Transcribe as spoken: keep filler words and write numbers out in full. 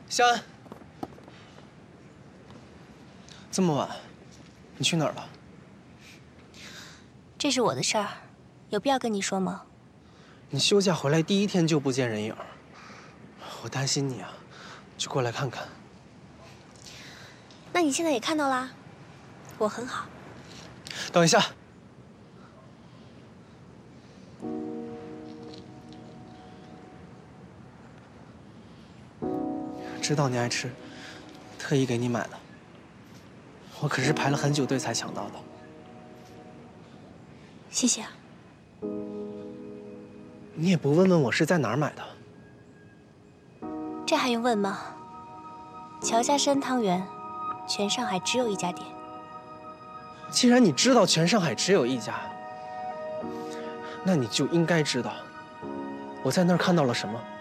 香安，这么晚，你去哪儿了？ 这是我的事儿，有必要跟你说吗？ 你休假回来第一天就不见人影，我担心你啊，就过来看看。 那你现在也看到啦，我很好。 等一下。 知道你爱吃，特意给你买的。我可是排了很久队才抢到的。 谢谢啊。 你也不问问我是在哪儿买的？ 这还用问吗？乔家山汤圆，全上海只有一家店。 既然你知道全上海只有一家，那你就应该知道我在那儿看到了什么。